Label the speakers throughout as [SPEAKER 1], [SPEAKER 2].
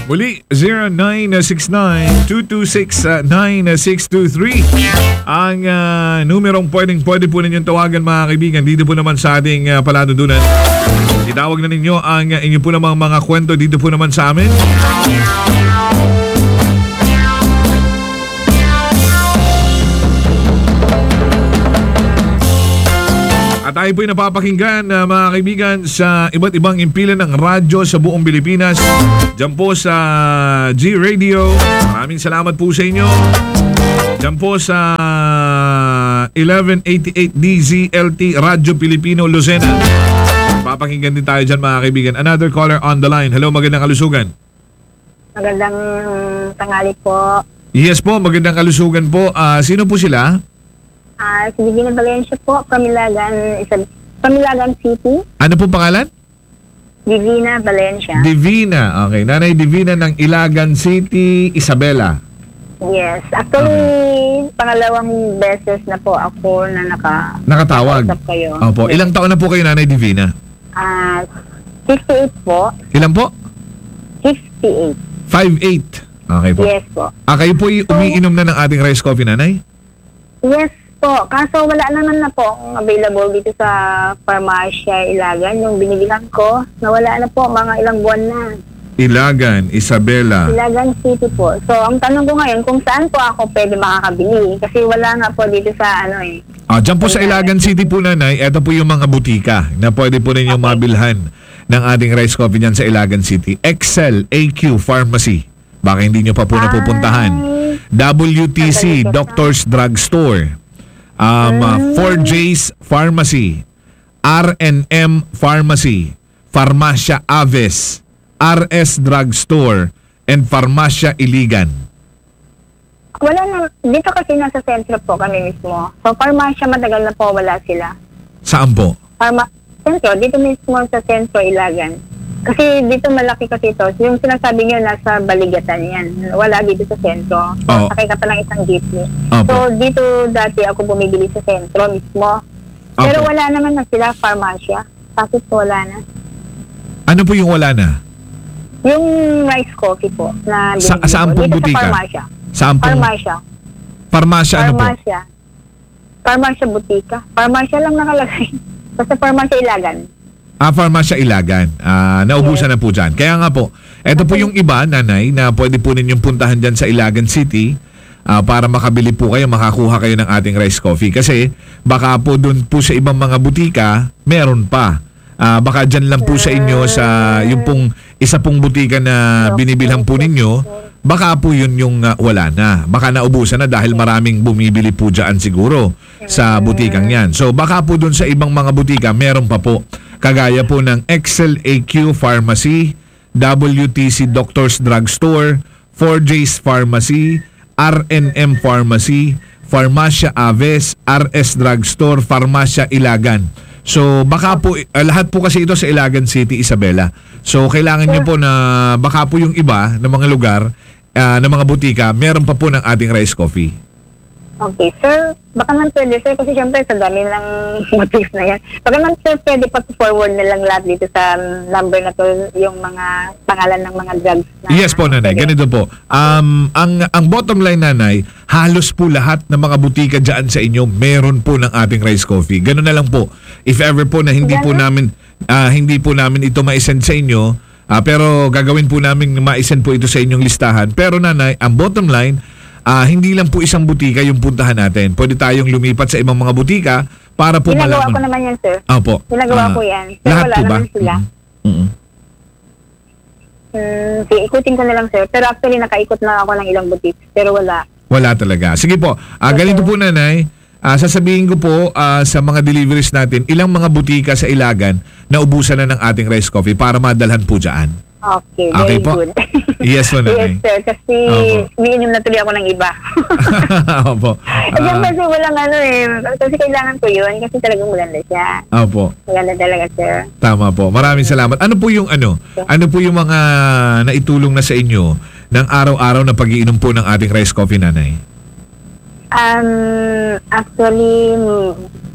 [SPEAKER 1] Muli, 0969-226-9623 ang numerong pwede po ninyong tawagan mga kaibigan. Dito po naman sa ating palatuntunan. Itawag na ninyo ang inyo po namang mga kwento dito po naman sa amin. At tayo po'y napapakinggan mga kaibigan sa iba't ibang impilan ng radyo sa buong Pilipinas. Diyan po sa G-Radio. Maraming salamat po sa inyo. Diyan po sa 1188 DZLT Radyo Pilipino Lucena. Papakinggan din tayo dyan mga kaibigan. Another caller on the line. Hello, magandang kalusugan.
[SPEAKER 2] Magandang tanghali po.
[SPEAKER 1] Yes po, magandang kalusugan po. Sino po sila?
[SPEAKER 2] Si Divina Valencia po, Pamilagan City.
[SPEAKER 1] Ano po pangalan?
[SPEAKER 2] Divina Valencia.
[SPEAKER 1] Divina. Okay. Nanay Divina ng Ilagan City, Isabela.
[SPEAKER 2] Yes. Actually, pangalawang beses na po ako na
[SPEAKER 1] nakatawag.
[SPEAKER 2] Kayo.
[SPEAKER 1] Opo.
[SPEAKER 2] Yes.
[SPEAKER 1] Ilang taon na po kayo, Nanay Divina?
[SPEAKER 2] 68 po.
[SPEAKER 1] Ilan po?
[SPEAKER 2] 68.
[SPEAKER 1] 5'8". Okay po.
[SPEAKER 2] Yes po.
[SPEAKER 1] Kayo po umiinom na ng ating rice coffee, Nanay?
[SPEAKER 2] Yes po. Kaso wala naman na po akong available dito sa Farmacia Ilagan. Yung binibilang ko, nawala na po mga ilang buwan na.
[SPEAKER 1] Ilagan, Isabela.
[SPEAKER 2] Ilagan City po. So, ang tanong ko ngayon, kung saan po ako pwede makakabili? Kasi wala nga po dito sa
[SPEAKER 1] Diyan po sa Ilagan City po, Nanay, ito po yung mga butika na pwede po ninyong mabilhan ng ating rice coffee dyan sa Ilagan City. Excel AQ Pharmacy. Baka hindi nyo pa po napupuntahan. WTC Doctors Drug Store. 4J's Pharmacy. RNM Pharmacy. Farmacia Aves. RS Drug Store. And Farmacia Iligan.
[SPEAKER 2] Wala na. Dito kasi nasa sentro po kami mismo. So, Farmacia matagal na po wala sila.
[SPEAKER 1] Saan po?
[SPEAKER 2] Sentro. Dito mismo sa sentro Ilagan. Kasi dito malaki kasi ito. Yung sinasabi nyo, nasa Baligatan yan. Wala dito sa sentro. So, sakay ka pa ng isang jeepney. So, dito dati ako bumibili sa sentro mismo. Pero wala naman na sila, Farmacia. Bakit po wala na?
[SPEAKER 1] Ano po yung wala na?
[SPEAKER 2] Yung rice coffee po. Na
[SPEAKER 1] saan pong
[SPEAKER 2] dito
[SPEAKER 1] butika?
[SPEAKER 2] sa Farmacia.
[SPEAKER 1] Saan pong?
[SPEAKER 2] Farmacia.
[SPEAKER 1] Farmacia ano po?
[SPEAKER 2] Farmacia butika. Farmacia lang nakalagay. Basta Farmacia Ilagan.
[SPEAKER 1] Farmacia Ilagan. Naubusan na po dyan. Kaya nga po, ito po yung iba, Nanay, na pwede po ninyong puntahan dyan sa Ilagan City para makabili po kayo, makakuha kayo ng ating rice coffee. Kasi baka po dun po sa ibang mga butika, meron pa. Baka dyan lang po sa inyo sa yung pong isa pong butika na binibilhan po ninyo, baka po yun yung wala na. Baka naubusan na dahil maraming bumibili po dyan siguro sa butikang yan. So baka po dun sa ibang mga butika, meron pa po. Kagaya po ng Excel AQ Pharmacy, WTC Doctors Drug Store, 4J's Pharmacy, RNM Pharmacy, Farmacia Aves, RS Drug Store, Farmacia Ilagan. So baka po, lahat po kasi ito sa Ilagan City, Isabela. So kailangan nyo po na baka po yung iba na mga lugar, na mga butika, meron pa po ng ating rice coffee.
[SPEAKER 2] Okay, sir. Baka man pwede, sir, kasi syempre sa dami ng motifs na yan. Baka man, sir, pwede pa-forward na lang lahat dito sa number na to, yung mga pangalan ng mga drugs. Na,
[SPEAKER 1] yes po, Nanay. Ganito po. Ang bottom line, Nanay, halos po lahat ng mga butika dyan sa inyo, meron po ng ating rice coffee. Ganun na lang po. If ever po na hindi po namin ito ma-send sa inyo, pero gagawin po namin ma-send po ito sa inyong listahan. Pero, Nanay, ang bottom line, hindi lang po isang butika yung puntahan natin. Pwede tayong lumipat sa ibang mga butika para po malaman.
[SPEAKER 2] Ginagawa ko naman yan, sir.
[SPEAKER 1] Opo.
[SPEAKER 2] Ginagawa ko yan. Pero
[SPEAKER 1] lahat
[SPEAKER 2] wala
[SPEAKER 1] po ba?
[SPEAKER 2] naman sila. Sige, ikutin ko na lang, sir. Pero actually, nakaikot na ako ng ilang boutiques. Pero wala.
[SPEAKER 1] Wala talaga. Sige po. Ganito po, Nanay. Sasabihin ko po sa mga deliveries natin, ilang mga butika sa Ilagan na ubusan na ng ating rice coffee para madalhan po dyan.
[SPEAKER 2] Okay, very good.
[SPEAKER 1] Yes po, Nanay.
[SPEAKER 2] Yes, sir. Kasi umiinom na tuloy ako ng iba.
[SPEAKER 1] Opo.
[SPEAKER 2] Kasi walang kasi kailangan ko yun kasi talagang maganda siya.
[SPEAKER 1] Opo.
[SPEAKER 2] Maganda talaga, sir.
[SPEAKER 1] Tama po. Maraming salamat. Ano po yung mga naitulong na sa inyo ng araw-araw na pag-iinom po ng ating rice coffee, Nanay?
[SPEAKER 2] Actually,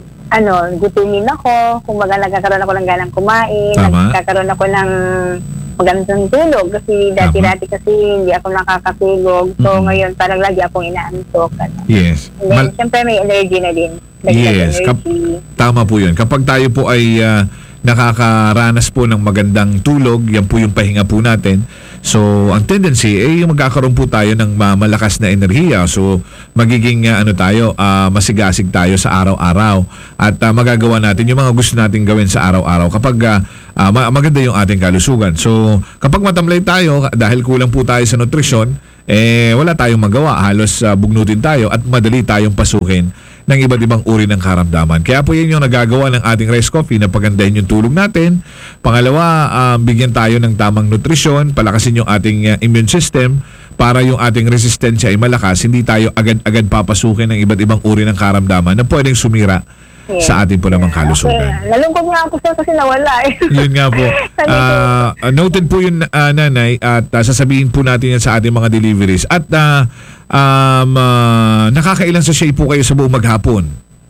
[SPEAKER 2] gutumin ako. Kumbaga, nagkakaroon ako ng ganang kumain.
[SPEAKER 1] Tama.
[SPEAKER 2] Nagkakaroon ako ng magandang tulog. Kasi dati-dati kasi hindi ako nakakatulog. So ngayon parang lagi akong inaantok.
[SPEAKER 1] Yes.
[SPEAKER 2] And then, syempre may energy na din.
[SPEAKER 1] Yes, tama po yun. Kapag tayo po ay nakakaranas po ng magandang tulog, yan po yung pahinga po natin. So, ang tendency ay magkakaroon po tayo ng malakas na enerhiya. So, magiging masigasig tayo sa araw-araw at magagawa natin yung mga gusto nating gawin sa araw-araw kapag maganda yung ating kalusugan. So, kapag matamlay tayo dahil kulang po tayo sa nutrisyon, wala tayong magawa. Halos bugnutin tayo at madali tayong pasukin ng iba't ibang uri ng karamdaman. Kaya po yan yung nagagawa ng ating Rice Coffee na pagandahin yung tulog natin. Pangalawa, bigyan tayo ng tamang nutrisyon, palakasin yung ating immune system para yung ating resistensya ay malakas. Hindi tayo agad-agad papasukin ng iba't ibang uri ng karamdaman na pwedeng sumira sa atin po namang kalusugan.
[SPEAKER 2] Okay. Nalungkot nga ako sir kasi nawala
[SPEAKER 1] Yun nga po. Noted po yun, nanay, at sasabihin po natin yan sa ating mga deliveries. At nakakailan sa shake po kayo sa buong maghapon?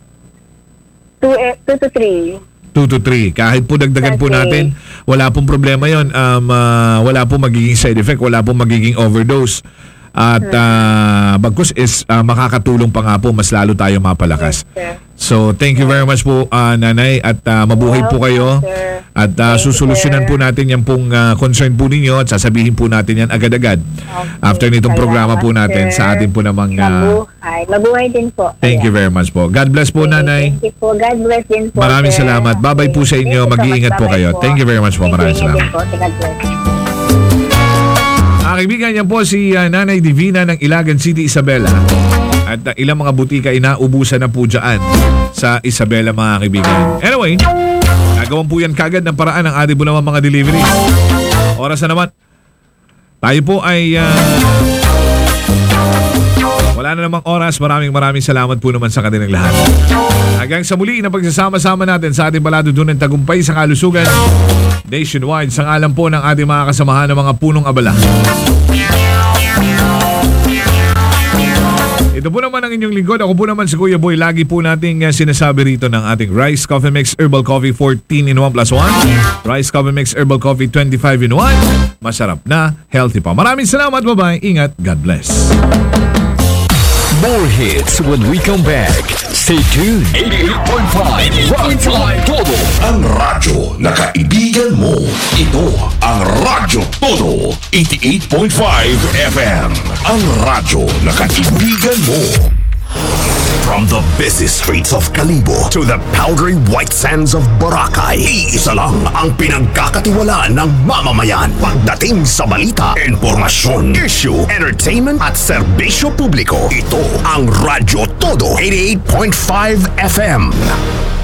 [SPEAKER 2] 2 to 3.
[SPEAKER 1] 2 to 3. Kahit po dagdagan po natin, wala pong problema yon. Wala pong magiging side effect, wala pong magiging overdose. At bagkus is makakatulong pa nga po, mas lalo tayo mapalakas. So, thank you very much po, nanay, at mabuhay po kayo. At susolusyonan po natin yan pong concern po ninyo at sasabihin po natin yan agad-agad after nitong programa po natin sa atin po namang
[SPEAKER 2] mabuhay din po.
[SPEAKER 1] Thank you very much po. God bless po, nanay.
[SPEAKER 2] Thank you po. God bless din po.
[SPEAKER 1] Maraming salamat. Bye-bye po sa inyo. Mag-iingat po kayo. Thank you very much po. Maraming salamat.
[SPEAKER 2] God bless.
[SPEAKER 1] Kaibigan, yan po si Nanay Divina ng Ilagan City, Isabela. At ilang mga butika inaubusan na po dyan sa Isabela, mga kaibigan. Anyway, nagawan po yan kagad ng paraan ng ating po naman mga deliveries. Oras na naman. Tayo po ay wala na namang oras. Maraming salamat po naman sa kanilang lahat. Hanggang sa muli na pagsasama-sama natin sa ating paladudunan tagumpay sa kalusugan nationwide sa ngalan po ng ating mga kasamahan ng mga punong abala. Ito po naman ang inyong lingkod. Ako po naman si Kuya Boy. Lagi po nating sinasabi rito ng ating Rice Coffee Mix Herbal Coffee 14 in 1 plus 1. Rice Coffee Mix Herbal Coffee 25 in 1. Masarap na, healthy pa. Maraming salamat. Bye-bye. Ingat. God bless.
[SPEAKER 3] More hits when we come back. Stay tuned. 88.5 Rock Time Todo.
[SPEAKER 4] Ang radyo na kaibigan mo. Ito ang Radyo Todo. 88.5 FM. Ang radyo na kaibigan mo. From the busy streets of Kalibo to the powdery white sands of Boracay, iisa lang ang pinagkakatiwalaan ng mamamayan pagdating sa balita, informasyon, issue, entertainment at serbisyo publiko. Ito ang Radyo Todo 88.5 FM.